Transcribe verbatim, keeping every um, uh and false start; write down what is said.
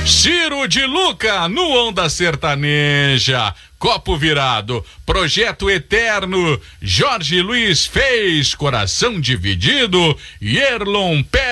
Ciro de Luca no Onda Sertaneja. Copo virado, Projeto Eterno, Jorge Luiz fez Coração Dividido, Yerlon Pé.